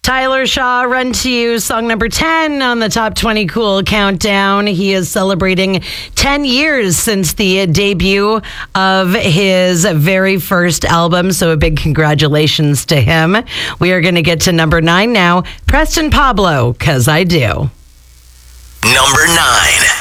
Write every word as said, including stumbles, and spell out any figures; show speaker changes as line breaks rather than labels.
Tyler Shaw, Run to You, song number ten on the Top twenty Cool Countdown. He is celebrating ten years since the debut of his very first album, so a big congratulations to him. We are going to get to number nine now. Preston Pablo, 'Cause I Do.
Number nine.